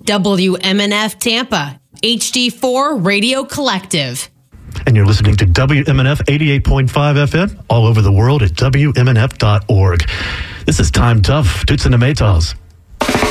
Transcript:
WMNF Tampa, HD4 Radio Collective. And you're listening to WMNF 88.5 FM all over the world at WMNF.org. This is Time Tough, Toots and the Maytals.